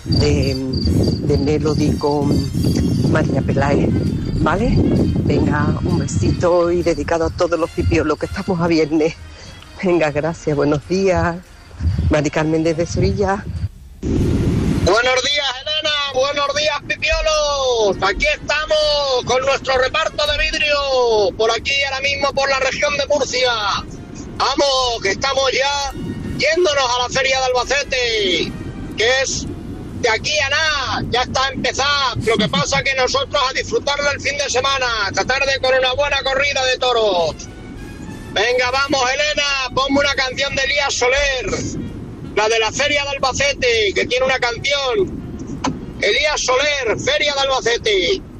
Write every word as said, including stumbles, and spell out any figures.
de, de Melody con María Peláez, ¿vale? Venga, un besito y dedicado a todos los pipiolos que estamos a viernes. Venga, gracias, buenos días. Mari Carmen desde Sevilla. Buenos días, Elena, buenos días, pipiolos. Aquí estamos con nuestro reparto de vidrio, por aquí ahora mismo por la región de Murcia. Vamos, que estamos ya yéndonos a la feria de Albacete, que es de aquí a nada, ya está a empezar. Lo que pasa es que nosotros a disfrutar del fin de semana, esta tarde con una buena corrida de toros. Venga, vamos, Elena, ponme una canción de Elías Soler, la de la feria de Albacete, que tiene una canción. Elías Soler, feria de Albacete.